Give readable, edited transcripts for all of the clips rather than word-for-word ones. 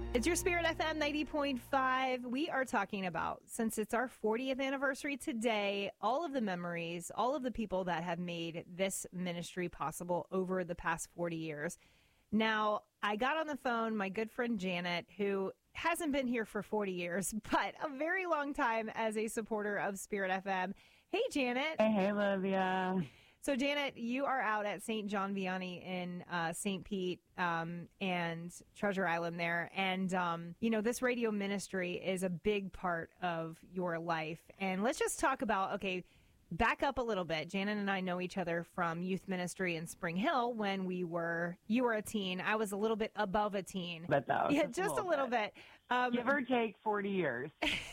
It's your Spirit FM 90.5. We are talking about, since it's our 40th anniversary today, all of the memories, all of the people that have made this ministry possible over the past 40 years. Now, I got on the phone, my good friend Janet, who hasn't been here for 40 years, but a very long time as a supporter of Spirit FM. Hey, Janet. Hey, Olivia. So, Janet, you are out at St. John Vianney in St. Pete and Treasure Island there. And, this radio ministry is a big part of your life. And let's just talk about, back up a little bit. Janet and I know each other from youth ministry in Spring Hill when you were a teen. I was a little bit above a teen. But though, yeah, just a little bit. Give or take 40 years.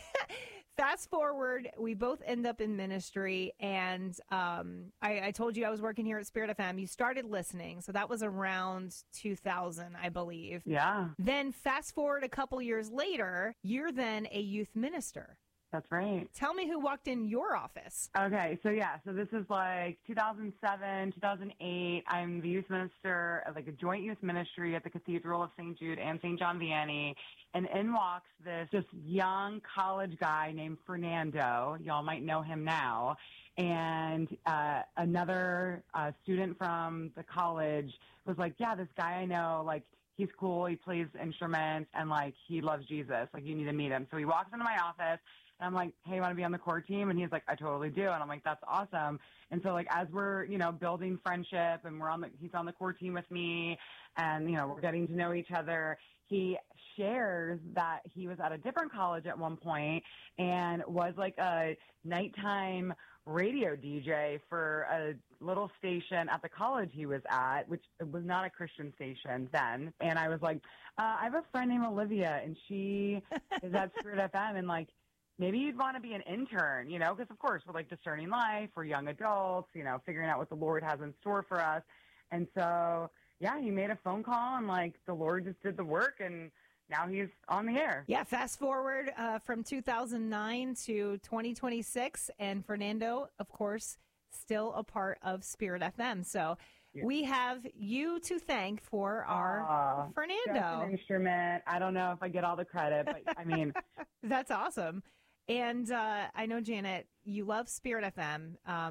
Fast forward, we both end up in ministry, and I told you I was working here at Spirit FM. You started listening, so that was around 2000, I believe. Yeah. Then fast forward a couple years later, you're then a youth minister. That's right. Tell me who walked in your office. Okay, so this is like 2007, 2008. I'm the youth minister of like a joint youth ministry at the Cathedral of St. Jude and St. John Vianney. And in walks this just young college guy named Fernando. Y'all might know him now. And another student from the college was like, yeah, this guy I know, like, he's cool. He plays instruments and, like, he loves Jesus. Like, you need to meet him. So he walks into my office. And I'm like, hey, you want to be on the core team? And he's like, I totally do. And I'm like, that's awesome. And so, like, as we're, building friendship and he's on the core team with me and, we're getting to know each other, he shares that he was at a different college at one point and was like a nighttime radio DJ for a little station at the college he was at, which was not a Christian station then. And I was like, I have a friend named Olivia, and she is at Spirit FM, and, like, maybe you'd want to be an intern, because, of course, we're, like, discerning life. We're young adults, figuring out what the Lord has in store for us. And so, yeah, he made a phone call, and, like, the Lord just did the work, and now he's on the air. Yeah, fast forward from 2009 to 2026, and Fernando, of course, still a part of Spirit FM. So we have you to thank for our Fernando. Just an instrument. I don't know if I get all the credit, but, I mean. That's awesome. And I know, Janet, you love Spirit FM.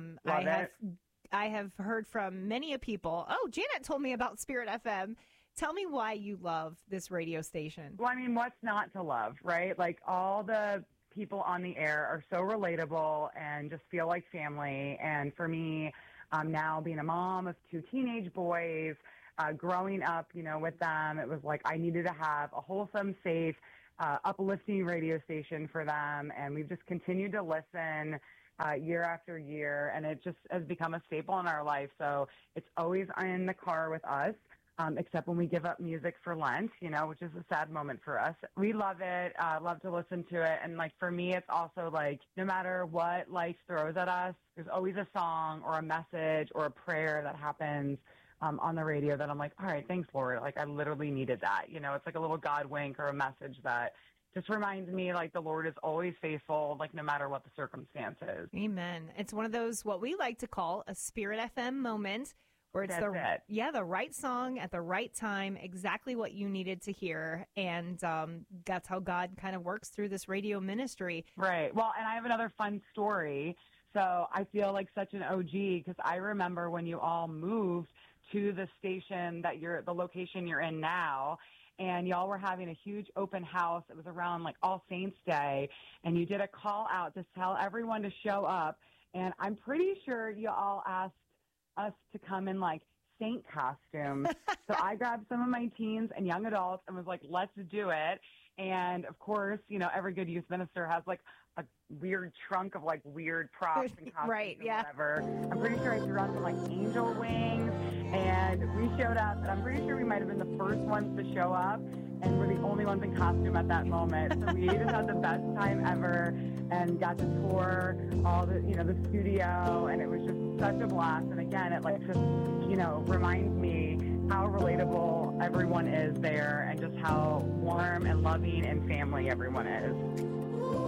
I have heard from many people. Oh, Janet told me about Spirit FM. Tell me why you love this radio station. Well, I mean, what's not to love, right? Like, all the people on the air are so relatable and just feel like family. And for me, now being a mom of two teenage boys, growing up, with them, it was like I needed to have a wholesome, safe, uplifting radio station for them. And we've just continued to listen year after year, and it just has become a staple in our life. So it's always in the car with us. Except when we give up music for Lent, which is a sad moment for us. We love it, love to listen to it. And, like, for me, it's also, like, no matter what life throws at us, there's always a song or a message or a prayer that happens on the radio that I'm like, all right, thanks, Lord. Like, I literally needed that. It's like a little God wink or a message that just reminds me, like, the Lord is always faithful, like, no matter what the circumstances. Amen. It's one of those, what we like to call a Spirit FM moment, where it's the right song at the right time, exactly what you needed to hear. And that's how God kind of works through this radio ministry. Right. Well, and I have another fun story. So I feel like such an OG because I remember when you all moved to the station the location you're in now, and y'all were having a huge open house. It was around like All Saints Day, and you did a call out to tell everyone to show up. And I'm pretty sure you all asked us to come in like saint costumes. So I grabbed some of my teens and young adults and was like, let's do it. And of course, every good youth minister has like a weird trunk of like weird props and costumes right, and yeah. whatever. I'm pretty sure I threw on some like angel wings, and we showed up, and I'm pretty sure we might have been the first ones to show up, and we're the only ones in costume at that moment. So we just had the best time ever and got to tour all the, the studio, and it was just such a blast. And again, it like just, reminds me how relatable everyone is there and just how warm and loving and family everyone is.